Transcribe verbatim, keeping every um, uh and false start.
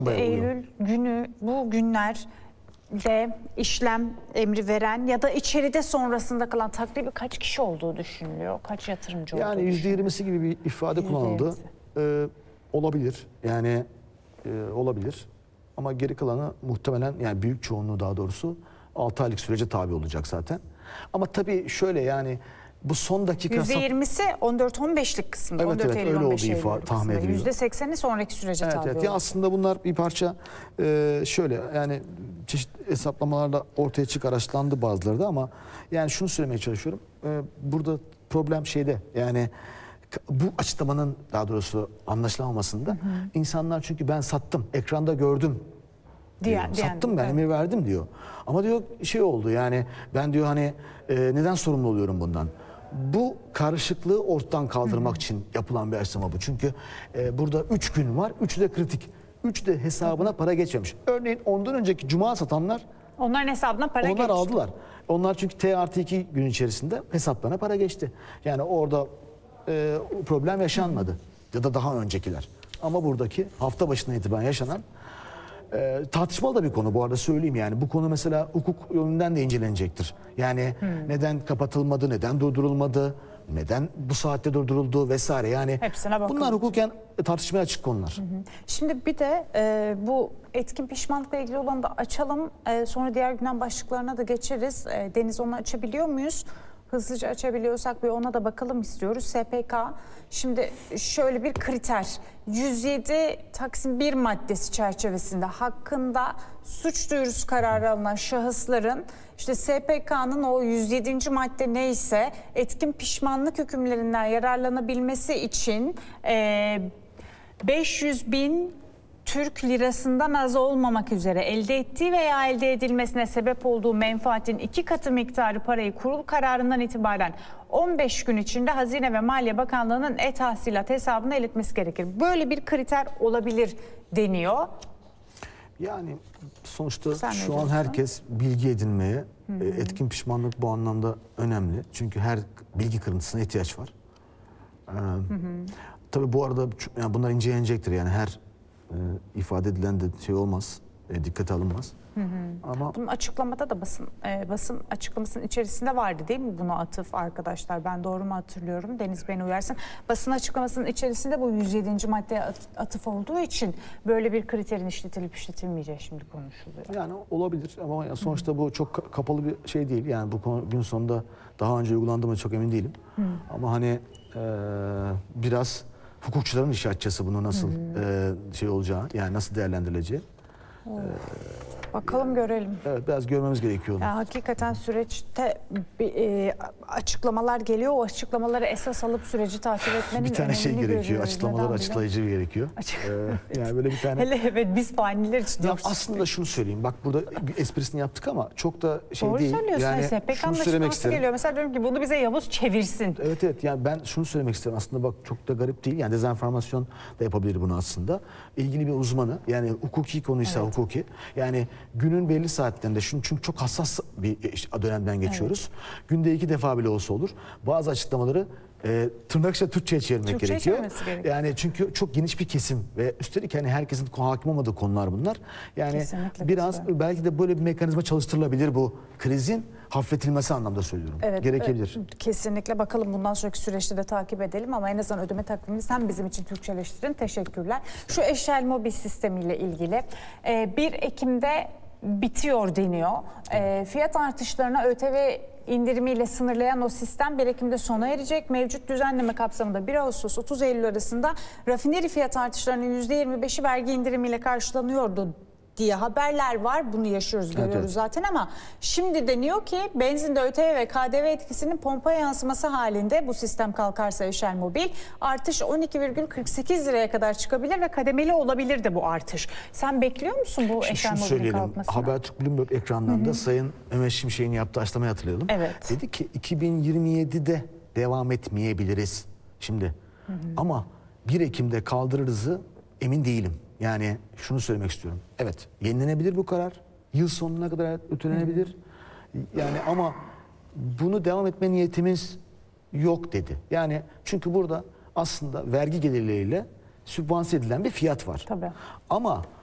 Eylül günü, bu günler de işlem emri veren ya da içeride sonrasında kalan takribi kaç kişi olduğu düşünülüyor? Kaç yatırımcı olduğu Yani yüzde yirmisi gibi bir ifade kullanıldı. Ee, olabilir. Yani e, olabilir. Ama geri kalanı muhtemelen, yani büyük çoğunluğu daha doğrusu altı aylık sürece tabi olacak zaten. Ama tabii şöyle, yani bu son dakika... yüzde yirmisi on dört on beşlik kısmında. Evet, on dört evet, Eylül öyle on beş olduğu Eylül ifa- tahmin ediliyor. yüzde sekseni sonraki sürece Evet, tabi evet. olacak. Ya aslında bunlar bir parça e, şöyle, yani çeşitli hesaplamalarla ortaya çık araçlandı bazıları da, ama yani şunu söylemeye çalışıyorum. E, burada problem şeyde, yani bu açıklamanın daha doğrusu anlaşılamamasında, hı hı. insanlar çünkü ben sattım, ekranda gördüm diyor. Diyen, Sattım ben, evet. emir verdim diyor. Ama diyor şey oldu, yani ben diyor hani e, neden sorumlu oluyorum bundan? Bu karışıklığı ortadan kaldırmak hı hı. için yapılan bir açıklama bu. Çünkü e, burada üç gün var, üçü de kritik. Üç de hesabına hı hı. para geçmemiş. Örneğin ondan önceki cuma satanlar, onların hesabına para onlar geçti. aldılar. Onlar çünkü T artı iki gün içerisinde hesaplarına para geçti. Yani orada e, problem yaşanmadı. Hı hı. Ya da daha öncekiler. Ama buradaki hafta başından itibaren yaşanan e, tartışmalı da bir konu, bu arada söyleyeyim. Yani bu konu mesela hukuk yönünden de incelenecektir. Yani hmm. neden kapatılmadı, neden durdurulmadı, neden bu saatte durduruldu vesaire. Yani bunlar hukuken tartışmaya açık konular. Hı hı. Şimdi bir de e, bu etkin pişmanlıkla ilgili olanı da açalım. E, sonra diğer gündem başlıklarına da geçeriz. E, Deniz, onu açabiliyor muyuz? Hızlıca açabiliyorsak bir ona da bakalım istiyoruz. S P K şimdi şöyle bir kriter, yüz yedi Taksim bir maddesi çerçevesinde hakkında suç duyurusu kararı alınan şahısların işte S P K'nın o yüz yedinci madde neyse etkin pişmanlık hükümlerinden yararlanabilmesi için e, beş yüz bin Türk lirasından az olmamak üzere elde ettiği veya elde edilmesine sebep olduğu menfaatin iki katı miktarı parayı kurul kararından itibaren on beş gün içinde Hazine ve Maliye Bakanlığı'nın e-tahsilat hesabına iletmesi gerekir. Böyle bir kriter olabilir deniyor. Yani sonuçta Sen şu an herkes bilgi edinmeye, hı hı. etkin pişmanlık bu anlamda önemli. Çünkü her bilgi kırıntısına ihtiyaç var. Ee, hı hı. Tabii bu arada yani bunlar incelenecektir, yani her e, ifade edilen de şey olmaz, e, dikkate alınmaz. Hı hı. Ama bunun açıklamada da basın e, basın açıklamasının içerisinde vardı değil mi buna atıf arkadaşlar? Ben doğru mu hatırlıyorum? Deniz beni uyarsın. Basın açıklamasının içerisinde bu yüz yedinci maddeye atıf olduğu için böyle bir kriterin işletilip işletilmeyeceği şimdi konuşuluyor. Yani olabilir ama sonuçta hı hı. bu çok kapalı bir şey değil. Yani bu konu gün sonunda daha önce uygulandı mı çok emin değilim. Hı. Ama hani e, biraz hukukçuların işi açıkçası bunu nasıl e, şey olacağı, yani nasıl değerlendirileceği. Oh. Bakalım yani, görelim. Evet, biraz görmemiz gerekiyor onu. Yani hakikaten süreçte bir, e, açıklamalar geliyor. O açıklamaları esas alıp süreci takip etmenin bir tane şey gerekiyor. Açıklamalar Neden açıklayıcı gerekiyor. ee, yani böyle bir tane. Hele evet, biz faniler için. Ya aslında şunu söyleyeyim. Bak burada bir esprisini yaptık ama çok da şey doğru değil. Doğru söylüyorsun. Yani S P K'nın açıklaması geliyor. Mesela diyorum ki bunu bize Yavuz çevirsin. Evet evet. Yani ben şunu söylemek isterim. Aslında bak çok da garip değil. Yani dezenformasyon da yapabilir bunu aslında. İlgili bir uzmanı, yani hukuki konuysa evet. hukuki. Yani günün belli saatlerinde, şunu çünkü çok hassas bir dönemden geçiyoruz. Evet. Günde iki defa bile olsa olur. Bazı açıklamaları e, tırnak içinde Türkçe'ye çevirmek Türkçe gerekiyor. gerekiyor. Yani çünkü çok geniş bir kesim ve üstelik hani herkesin hakim olmadığı konular bunlar. Yani kesinlikle biraz kesinlikle. Belki de böyle bir mekanizma çalıştırılabilir, bu krizin hafifletilmesi anlamda söylüyorum. Evet, gerekebilir. Evet, kesinlikle bakalım, bundan sonraki süreçte de takip edelim ama en azından ödeme takvimini sen bizim için Türkçeleştirin. Teşekkürler. Şu eşel mobil sistemiyle ilgili e, bir Ekim'de bitiyor deniyor. E, fiyat artışlarına ÖTV indirimiyle sınırlayan o sistem bir Ekim'de sona erecek. Mevcut düzenleme kapsamında bir Ağustos otuz Eylül arasında rafineri fiyat artışlarının yüzde yirmi beşi vergi indirimiyle karşılanıyordu diye haberler var. Bunu yaşıyoruz, görüyoruz evet, evet. zaten, ama şimdi deniyor ki benzinde ÖTV ve K D V etkisinin pompaya yansıması halinde bu sistem kalkarsa eşel mobil artış on iki virgül kırk sekiz liraya kadar çıkabilir ve kademeli olabilir de bu artış. Sen bekliyor musun bu Şimdi eşel mobilin kalkmasını? Habertürk Bloomberg ekranlarında hı hı. Sayın Mehmet Şimşek'in yaptığı açıklamayı hatırlayalım. Evet. Dedi ki iki bin yirmi yedide devam etmeyebiliriz şimdi. Hı hı. Ama bir Ekim'de kaldırırızı emin değilim. Yani şunu söylemek istiyorum. Evet, yenilenebilir bu karar. Yıl sonuna kadar ötelenebilir. Yani ama bunu devam etme niyetimiz yok dedi. Yani çünkü burada aslında vergi gelirleriyle sübvanse edilen bir fiyat var. Tabii. Ama